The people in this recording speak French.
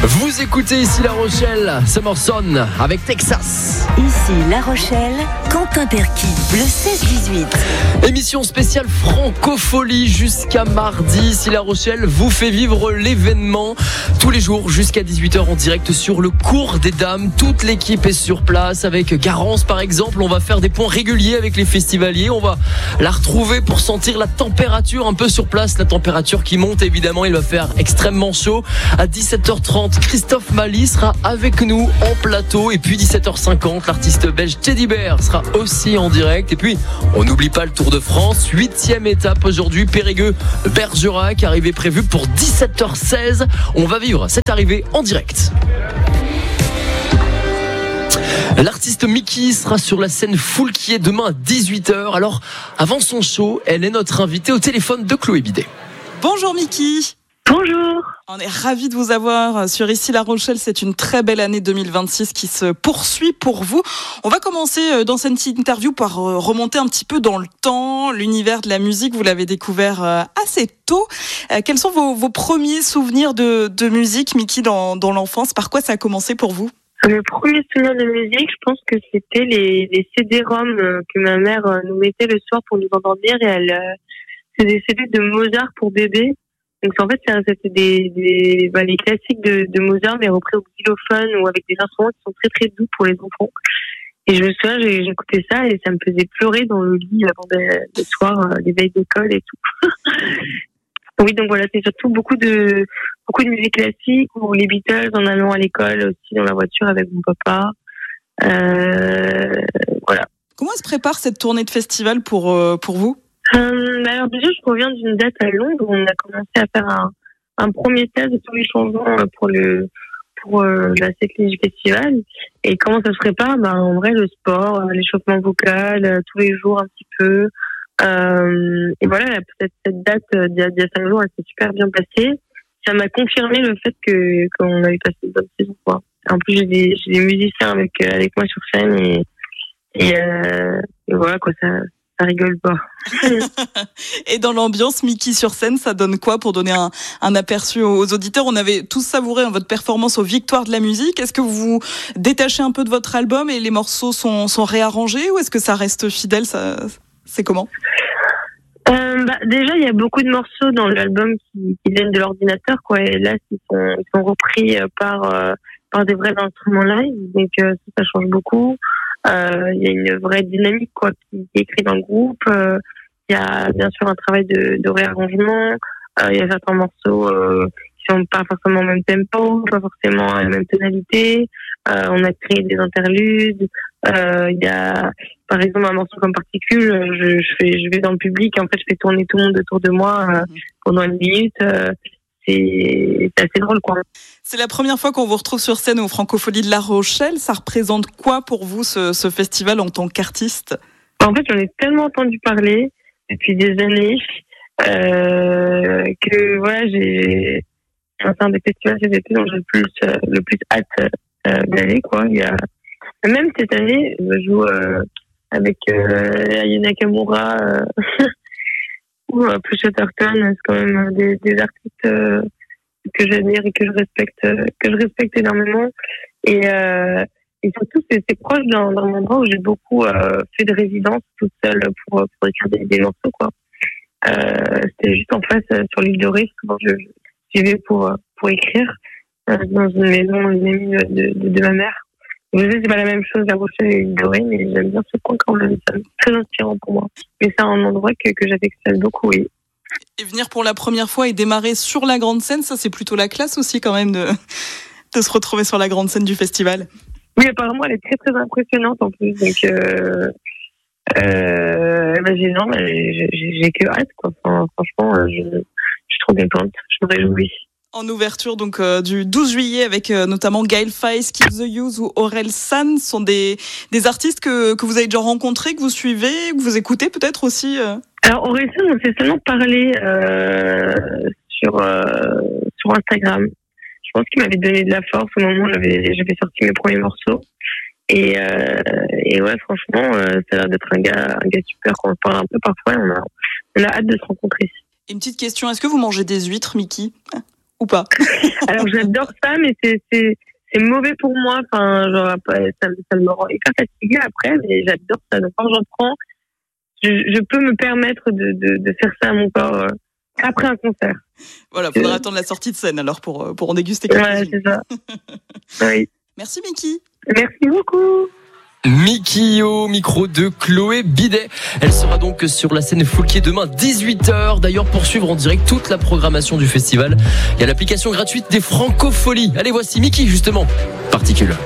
Vous écoutez ici La Rochelle, Summerson avec Texas. Ici La Rochelle, Quentin Perky, le 16-18. Émission spéciale Francophonie jusqu'à mardi. Ici La Rochelle vous fait vivre l'événement tous les jours jusqu'à 18h en direct sur le cours des dames. Toute l'équipe est sur place avec Garance par exemple. On va faire des points réguliers avec les festivaliers. On va la retrouver pour sentir la température un peu sur place. La température qui monte évidemment. Il va faire extrêmement chaud. À 17h30, Christophe Mali sera avec nous en plateau. Et puis 17h50, l'artiste belge Teddy Bear sera aussi en direct. Et puis, on n'oublie pas le Tour de France. 8e étape aujourd'hui, Périgueux-Bergerac. Arrivée prévue pour 17h16. On va vivre cette arrivée en direct. L'artiste Miki sera sur la scène Foulquier demain à 18h. Alors, avant son show, elle est notre invitée au téléphone de Chloé Bidet. Bonjour Miki. Bonjour. On est ravis de vous avoir sur Ici La Rochelle. C'est une très belle année 2026 qui se poursuit pour vous. On va commencer dans cette interview par remonter un petit peu dans le temps. L'univers de la musique, vous l'avez découvert assez tôt. Quels sont vos premiers souvenirs de musique, Miki, dans l'enfance? Par quoi ça a commencé pour vous? Le premier souvenir de musique, je pense que c'était les CD-ROM que ma mère nous mettait le soir pour nous endormir. Et c'est des CD de Mozart pour bébé. Donc en fait, c'était les classiques de Mozart, mais repris au xylophone ou avec des instruments qui sont très très doux pour les enfants. Et je me souviens, j'écoutais ça et ça me faisait pleurer dans le lit avant le soir, les veilles d'école et tout. Oui, donc voilà, c'est surtout beaucoup de musique classique ou les Beatles en allant à l'école aussi dans la voiture avec mon papa. Voilà. Comment se prépare cette tournée de festival pour vous? Alors déjà, je reviens d'une date à Londres où on a commencé à faire un premier test de tous les changements pour la setlist du festival. Et comment ça se prépare? En vrai, le sport, l'échauffement vocal, tous les jours un petit peu. Et voilà, peut-être cette date d'il y a 5 jours, elle s'est super bien passée. Ça m'a confirmé le fait qu'on avait passé une bonne saison, quoi. En plus, j'ai des musiciens avec moi sur scène et voilà, quoi, ça rigole pas. Et dans l'ambiance, Miki sur scène, ça donne quoi pour donner un aperçu aux auditeurs? On avait tous savouré votre performance aux Victoires de la musique. Est-ce que vous vous détachez un peu de votre album et les morceaux sont réarrangés ou est-ce que ça reste fidèle? C'est comment? Déjà, il y a beaucoup de morceaux dans l'album qui viennent de l'ordinateur, quoi. Et là, ils sont repris par des vrais instruments live. Donc, ça change beaucoup. Il y a une vraie dynamique, quoi, qui est écrite dans le groupe. Il y a bien sûr un travail de réarrangement. Il y a certains morceaux qui sont pas forcément au même tempo, pas forcément à la même tonalité. On a créé des interludes. Il y a, par exemple, un morceau comme Particule. Je vais dans le public. En fait, je fais tourner tout le monde autour de moi pendant 1 minute. C'est assez drôle, quoi. C'est la première fois qu'on vous retrouve sur scène aux Francopholies de La Rochelle. Ça représente quoi pour vous, ce festival, en tant qu'artiste? En fait, j'en ai tellement entendu parler depuis des années que voilà, j'ai un des festivals cet été dont j'ai le plus hâte d'aller, quoi. Il y a même cette année, je joue avec Aya Nakamura ou plus Chatterton. C'est quand même des artistes que j'admire et que je respecte énormément. Et surtout, c'est proche d'un endroit où j'ai beaucoup fait de résidence toute seule pour écrire des morceaux, quoi. C'était juste en face sur l'île de Ré. Souvent, j'y vais pour écrire dans une maison de ma mère. Je sais, c'est pas la même chose à Rochelle et l'île de Ré, mais j'aime bien ce coin quand même. C'est très inspirant pour moi. Mais c'est un endroit que j'affectionne beaucoup, oui. Et venir pour la première fois et démarrer sur la grande scène, ça c'est plutôt la classe aussi quand même de se retrouver sur la grande scène du festival. Oui, apparemment elle est très très impressionnante en plus, donc j'ai que hâte, quoi. Enfin, franchement, je suis trop contente, je me réjouis. En ouverture donc du 12 juillet avec notamment Gaël Faye, Skip the Use ou Aurel San, sont des artistes que vous avez déjà rencontrés, que vous suivez, que vous écoutez peut-être aussi. Alors Aurel San, on s'est seulement parlé sur Instagram. Je pense qu'il m'avait donné de la force au moment où j'avais sorti mes premiers morceaux. Et ouais, franchement, ça a l'air d'être un gars super. Quand on se parle un peu parfois, on a hâte de se rencontrer. Et une petite question, est-ce que vous mangez des huîtres, Miki? ou pas? Alors j'adore ça, mais c'est mauvais pour moi. Enfin, genre, ça me rend hyper fatiguée après, mais j'adore ça. Donc quand j'en prends, je peux me permettre de faire ça à mon corps après un concert. Voilà, faudra attendre la sortie de scène alors pour en déguster quelques-unes. Ouais, c'est ça. Oui. Merci Miki. Merci beaucoup. Miki au micro de Chloé Bidet. Elle sera donc sur la scène Foulquier demain 18h. D'ailleurs, pour suivre en direct toute la programmation du festival, il y a l'application gratuite des Francopholies. Allez, voici Miki justement. Particule.